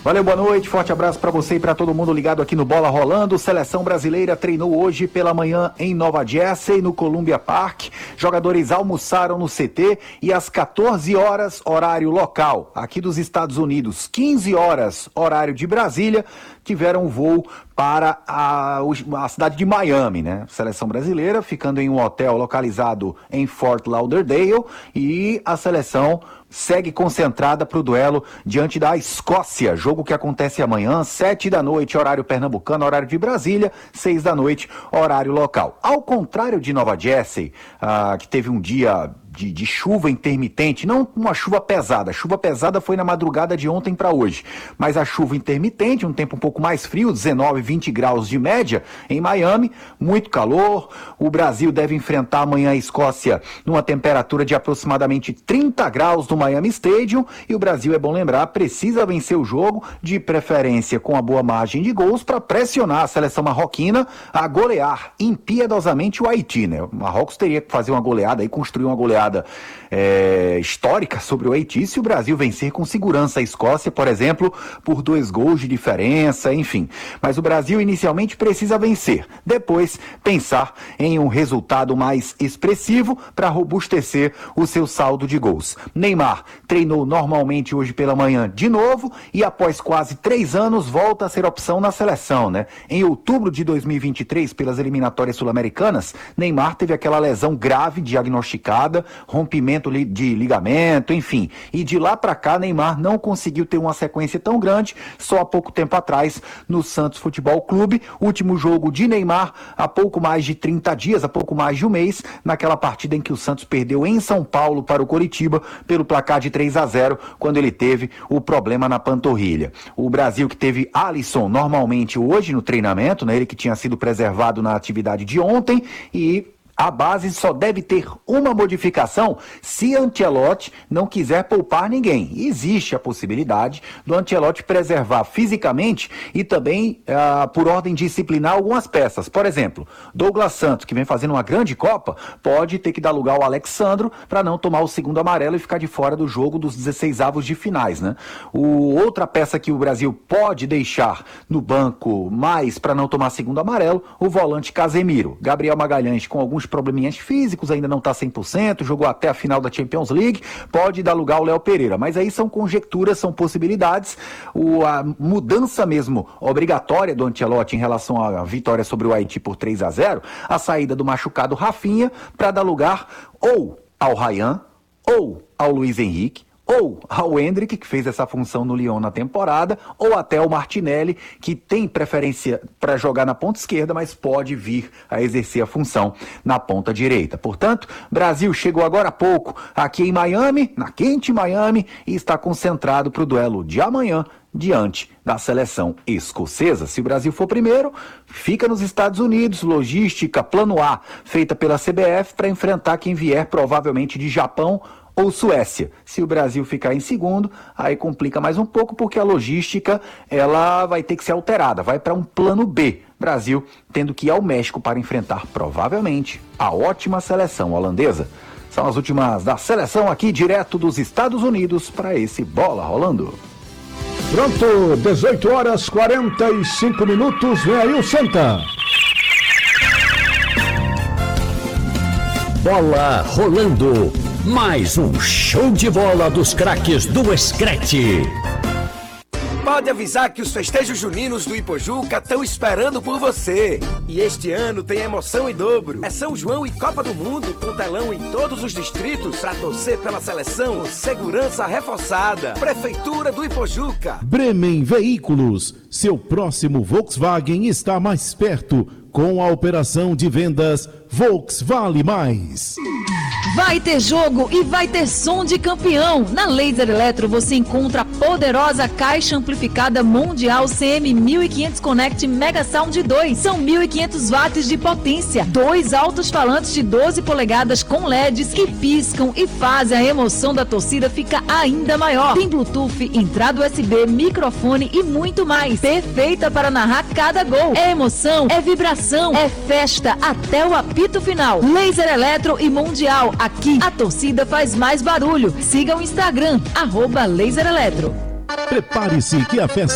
Valeu, boa noite, forte abraço para você e para todo mundo ligado aqui no Bola Rolando. Seleção brasileira treinou hoje pela manhã em Nova Jersey, no Columbia Park. Jogadores almoçaram no CT e às 14 horas, horário local, aqui dos Estados Unidos, 15 horas, horário de Brasília, tiveram um voo para a cidade de Miami, né? Seleção brasileira ficando em um hotel localizado em Fort Lauderdale e a seleção segue concentrada para o duelo diante da Escócia, jogo que acontece amanhã, 7 da noite, horário pernambucano, horário de Brasília, 6 da noite, horário local. Ao contrário de Nova Jersey, que teve um dia de chuva intermitente, não uma chuva pesada. A chuva pesada foi na madrugada de ontem para hoje, mas a chuva intermitente, um tempo um pouco mais frio, 19, 20 graus de média em Miami, muito calor. O Brasil deve enfrentar amanhã a Escócia numa temperatura de aproximadamente 30 graus no Miami Stadium, e o Brasil, é bom lembrar, precisa vencer o jogo, de preferência com a boa margem de gols, para pressionar a seleção marroquina a golear impiedosamente o Haiti, né? O Marrocos teria que fazer uma goleada e construir uma goleada histórica sobre o Haiti se o Brasil vencer com segurança a Escócia, por exemplo, por 2 gols de diferença, enfim. Mas o Brasil inicialmente precisa vencer, depois pensar em um resultado mais expressivo para robustecer o seu saldo de gols. Neymar treinou normalmente hoje pela manhã de novo e após quase 3 anos volta a ser opção na seleção, né? Em outubro de 2023, pelas eliminatórias sul-americanas, Neymar teve aquela lesão grave diagnosticada, rompimento de ligamento, enfim. E de lá para cá, Neymar não conseguiu ter uma sequência tão grande, só há pouco tempo atrás, no Santos Futebol Clube. Último jogo de Neymar há pouco mais de 30 dias, há pouco mais de um mês, naquela partida em que o Santos perdeu em São Paulo para o Coritiba, pelo placar de 3-0, quando ele teve o problema na panturrilha. O Brasil, que teve Alisson normalmente hoje no treinamento, né, ele que tinha sido preservado na atividade de ontem, e a base só deve ter uma modificação se Ancelotti não quiser poupar ninguém. Existe a possibilidade do Ancelotti preservar fisicamente e também, por ordem disciplinar, algumas peças. Por exemplo, Douglas Santos, que vem fazendo uma grande Copa, pode ter que dar lugar ao Alexandro para não tomar o segundo amarelo e ficar de fora do jogo dos 16avos de finais, né? Outra peça que o Brasil pode deixar no banco, mais para não tomar segundo amarelo, o volante Casemiro. Gabriel Magalhães, com alguns probleminhas físicos, ainda não está 100%, jogou até a final da Champions League, pode dar lugar ao Léo Pereira, mas aí são conjecturas, são possibilidades. A mudança mesmo obrigatória do Ancelotti em relação à vitória sobre o Haiti por 3-0, a saída do machucado Rafinha para dar lugar ou ao Ryan, ou ao Luiz Henrique, ou ao Endrick, que fez essa função no Lyon na temporada, ou até o Martinelli, que tem preferência para jogar na ponta esquerda, mas pode vir a exercer a função na ponta direita. Portanto, Brasil chegou agora há pouco aqui em Miami, na quente Miami, e está concentrado para o duelo de amanhã, diante da seleção escocesa. Se o Brasil for primeiro, fica nos Estados Unidos, logística, plano A, feita pela CBF para enfrentar quem vier provavelmente de Japão ou Suécia. Se o Brasil ficar em segundo, aí complica mais um pouco, porque a logística ela vai ter que ser alterada, vai para um plano B. Brasil tendo que ir ao México para enfrentar provavelmente a ótima seleção holandesa. São as últimas da seleção aqui, direto dos Estados Unidos, para esse Bola Rolando. Pronto, 18 horas 45 minutos, vem aí o Santa. Bola Rolando. Mais um show de bola dos craques do Escrete. Pode avisar que os festejos juninos do Ipojuca estão esperando por você. E este ano tem emoção em dobro. É São João e Copa do Mundo, com telão em todos os distritos para torcer pela seleção. Segurança reforçada. Prefeitura do Ipojuca. Bremen Veículos. Seu próximo Volkswagen está mais perto. Com a operação de vendas Volkswagen Mais. Vai ter jogo e vai ter som de campeão. Na Laser Eletro você encontra a poderosa caixa amplificada mundial CM1500 Connect Mega Sound 2. São 1.500 watts de potência. 2 altos-falantes de 12 polegadas com LEDs que piscam e fazem a emoção da torcida ficar ainda maior. Tem Bluetooth, entrada USB, microfone e muito mais. Perfeita para narrar cada gol. É emoção, é vibração, é festa até o apito final. Laser Eletro e Mundial. Aqui a torcida faz mais barulho. Siga o Instagram, @LaserEletro. Prepare-se que a festa